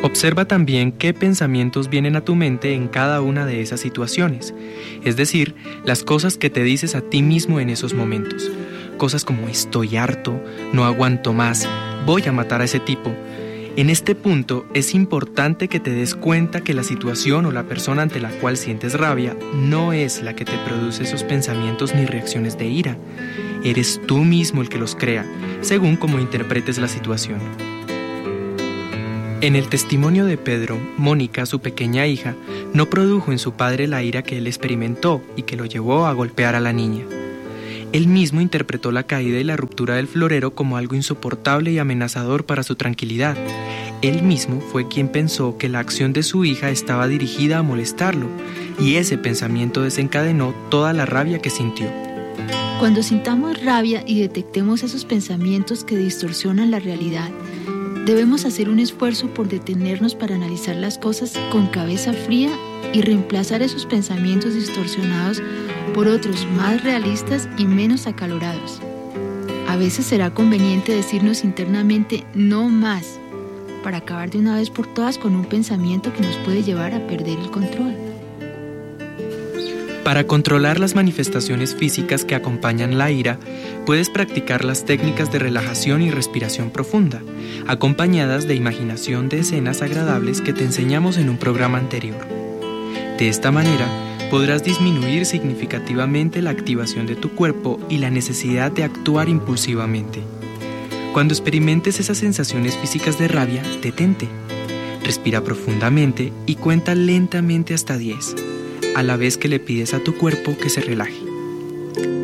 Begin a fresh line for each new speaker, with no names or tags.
Observa también qué pensamientos vienen a tu mente en cada una de esas situaciones, es decir, las cosas que te dices a ti mismo en esos momentos. Cosas como estoy harto, no aguanto más, voy a matar a ese tipo. En este punto es importante que te des cuenta que la situación o la persona ante la cual sientes rabia no es la que te produce esos pensamientos ni reacciones de ira. Eres tú mismo el que los crea, según cómo interpretes la situación. En el testimonio de Pedro, Mónica, su pequeña hija, no produjo en su padre la ira que él experimentó y que lo llevó a golpear a la niña. Él mismo interpretó la caída y la ruptura del florero como algo insoportable y amenazador para su tranquilidad. Él mismo fue quien pensó que la acción de su hija estaba dirigida a molestarlo, y ese pensamiento desencadenó toda la rabia que sintió.
Cuando sintamos rabia y detectemos esos pensamientos que distorsionan la realidad, debemos hacer un esfuerzo por detenernos para analizar las cosas con cabeza fría y reemplazar esos pensamientos distorsionados por otros más realistas y menos acalorados. A veces será conveniente decirnos internamente no más, para acabar de una vez por todas con un pensamiento que nos puede llevar a perder el control.
Para controlar las manifestaciones físicas que acompañan la ira, puedes practicar las técnicas de relajación y respiración profunda, acompañadas de imaginación de escenas agradables que te enseñamos en un programa anterior. De esta manera, podrás disminuir significativamente la activación de tu cuerpo y la necesidad de actuar impulsivamente. Cuando experimentes esas sensaciones físicas de rabia, detente. Respira profundamente y cuenta lentamente hasta 10, a la vez que le pides a tu cuerpo que se relaje.